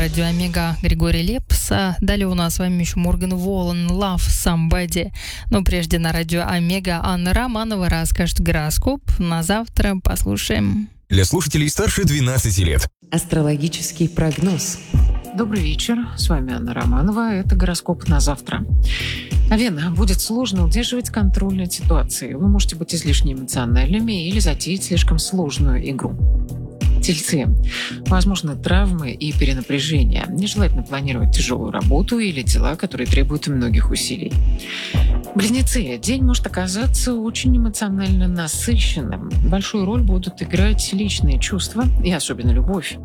радио Омега Григорий Лепс. Далее у нас с вами еще Морган Волан, Love Somebody. Но прежде на радио Омега Анна Романова расскажет гороскоп. На завтра послушаем. Для слушателей старше 12 лет. Астрологический прогноз. Добрый вечер, с вами Анна Романова. Это гороскоп на завтра. Овен, будет сложно удерживать контроль над ситуацией. Вы можете быть излишне эмоциональными или затеять слишком сложную игру. Тельцы. Возможны травмы и перенапряжение. Нежелательно планировать тяжелую работу или дела, которые требуют многих усилий. Близнецы. День может оказаться очень эмоционально насыщенным. Большую роль будут играть личные чувства и особенно любовь.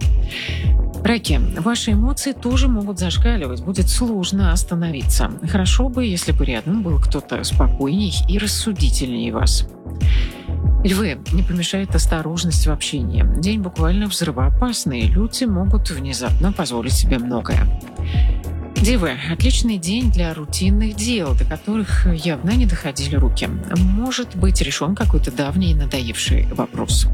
Раки. Ваши эмоции тоже могут зашкаливать. Будет сложно остановиться. Хорошо бы, если бы рядом был кто-то спокойней и рассудительнее вас. Львы. Не помешает осторожность в общении. День буквально взрывоопасный. Люди могут внезапно позволить себе многое. Девы. Отличный день для рутинных дел, до которых явно не доходили руки. Может быть решен какой-то давний надоевший вопрос.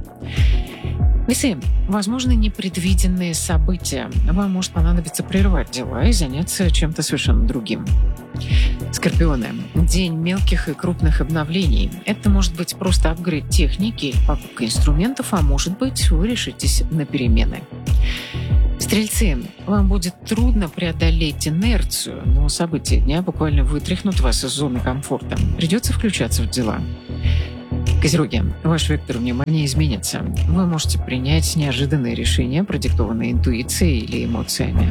Весы. Возможно, непредвиденные события. Вам может понадобиться прервать дела и заняться чем-то совершенно другим. Скорпионы. День мелких и крупных обновлений. Это может быть просто апгрейд техники или покупка инструментов, а может быть, вы решитесь на перемены. Стрельцы. Вам будет трудно преодолеть инерцию, но события дня буквально вытряхнут вас из зоны комфорта. Придется включаться в дела. Козероги. Ваш вектор внимания изменится. Вы можете принять неожиданные решения, продиктованные интуицией или эмоциями.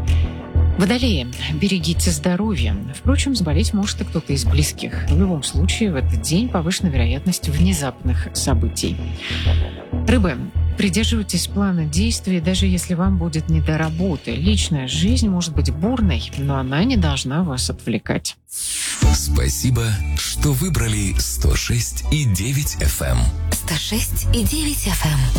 Водолеи. Берегите здоровье. Впрочем, заболеть может и кто-то из близких. В любом случае, в этот день повышена вероятность внезапных событий. Рыбы. Придерживайтесь плана действий, даже если вам будет не до работы. Личная жизнь может быть бурной, но она не должна вас отвлекать. Спасибо, что выбрали 106,9 FM. 106,9 FM.